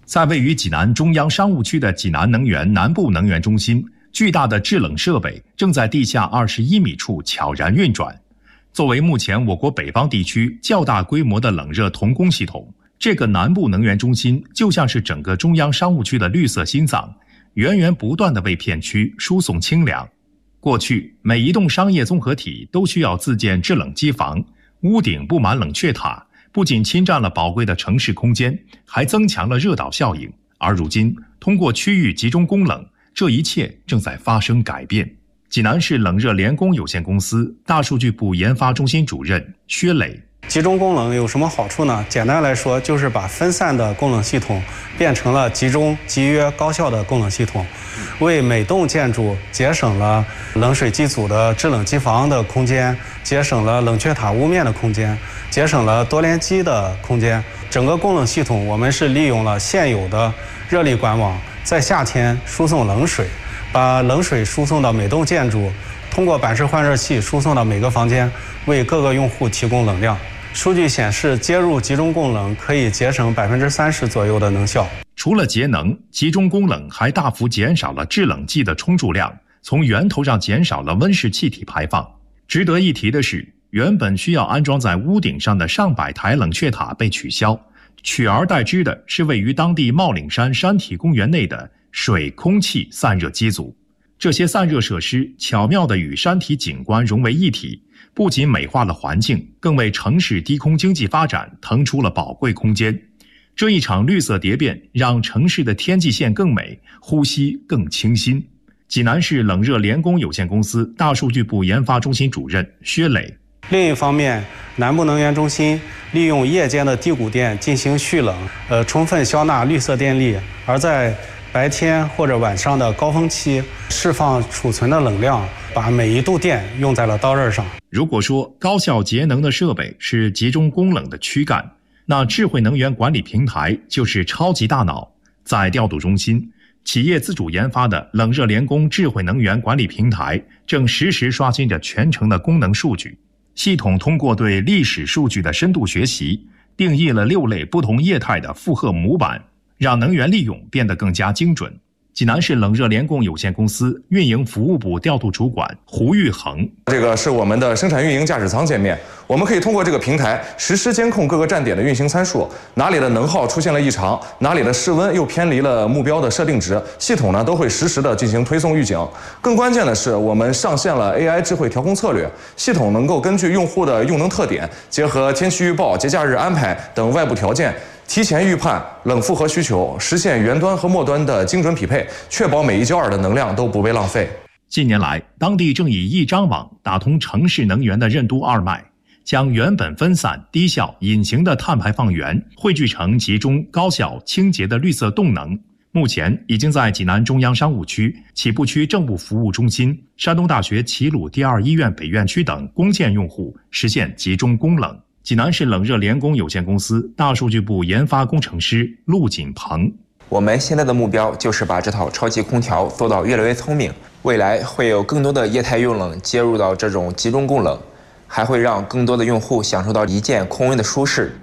在位于济南中央商务区的济南能源南部能源中心，巨大的制冷设备正在地下21米处悄然运转。作为目前我国北方地区较大规模的冷热同工系统，这个南部能源中心就像是整个中央商务区的绿色心脏，源源不断地为片区输送清凉。过去，每一栋商业综合体都需要自建制冷机房，屋顶布满冷却塔，不仅侵占了宝贵的城市空间，还增强了热岛效应。而如今，通过区域集中供冷，这一切正在发生改变。济南市冷热联供有限公司大数据部研发中心主任薛磊： 集中供冷有什么好处呢？简单来说，就是把分散的供冷系统变成了集中、集约、高效的供冷系统，为每栋建筑节省了冷水机组的制冷机房的空间，节省了冷却塔屋面的空间，节省了多联机的空间。整个供冷系统，我们是利用了现有的热力管网，在夏天输送冷水，把冷水输送到每栋建筑，通过板式换热器输送到每个房间，为各个用户提供冷量。数据显示，接入集中供冷可以节省30%左右的能效。 除了节能，集中供冷还大幅减少了制冷剂的充注量，从源头上减少了温室气体排放。值得一提的是，原本需要安装在屋顶上的上百台冷却塔被取消，取而代之的是位于当地茂岭山山体公园内的水空气散热机组。这些散热设施巧妙地与山体景观融为一体，不仅美化了环境，更为城市低空经济发展腾出了宝贵空间。这一场绿色蝶变让城市的天际线更美，呼吸更清新。济南市冷热联供有限公司大数据部研发中心主任薛磊： 另一方面，南部能源中心利用夜间的低谷电进行蓄冷，充分消纳绿色电力，而在白天或者晚上的高峰期释放储存的冷量，把每一度电用在了刀刃上。 如果说高效节能的设备是集中供冷的躯干，那智慧能源管理平台就是超级大脑。在调度中心，企业自主研发的冷热联供智慧能源管理平台正实时刷新着全程的功能数据。系统通过对历史数据的深度学习，定义了6类不同业态的负荷模板，让能源利用变得更加精准。济南市冷热联供有限公司运营服务部调度主管胡玉恒： 这个是我们的生产运营驾驶舱界面，我们可以通过这个平台实时监控各个站点的运行参数，哪里的能耗出现了异常，哪里的室温又偏离了目标的设定值，系统呢都会实时的进行推送预警。更关键的是，我们上线了 AI 智慧调控策略，系统能够根据用户的用能特点，结合天气预报、节假日安排等外部条件，提前预判冷负荷需求，实现源端和末端的精准匹配，确保每一焦耳的能量都不被浪费。 近年来，当地正以一张网打通城市能源的任督二脉，将原本分散、低效、隐形的碳排放源汇聚成集中、高效、清洁的绿色动能。目前已经在济南中央商务区、启步区政务服务中心、山东大学齐鲁第2医院北院区等公建用户实现集中供冷。济南市冷热联供有限公司大数据部研发工程师陆锦鹏： 我们现在的目标就是把这套超级空调做到越来越聪明，未来会有更多的液态用冷接入到这种集中供冷，还会让更多的用户享受到一键控温的舒适。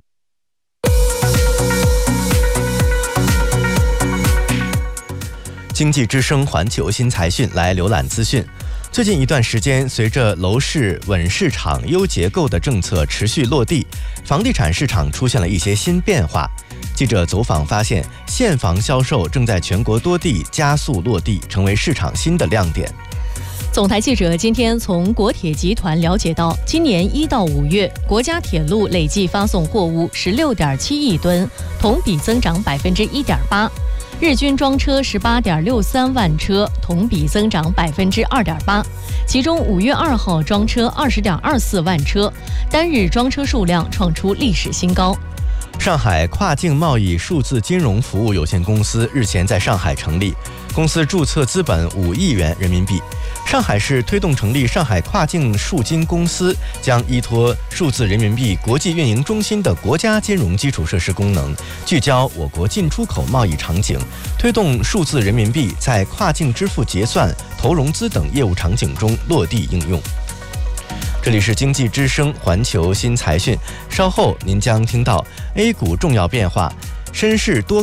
经济之声环球新财讯来浏览资讯。最近一段时间，随着楼市稳市场、优结构的政策持续落地，房地产市场出现了一些新变化。记者走访发现，现房销售正在全国多地加速落地，成为市场新的亮点。 总台记者今天从国铁集团了解到，今年1到5月，国家铁路累计发送货物16.7亿吨，同比增长1.8%。日均装车18.63万车，同比增长2.8%，其中5月2号装车20.24万车，单日装车数量创出历史新高。 上海跨境贸易数字金融服务有限公司日前在上海成立，公司注册资本5亿元人民币。上海市推动成立上海跨境数金公司，将依托数字人民币国际运营中心的国家金融基础设施功能，聚焦我国进出口贸易场景，推动数字人民币在跨境支付结算、投融资等业务场景中落地应用。这里是经济之声环球新财讯，稍后您将听到 A 股重要变化，深市多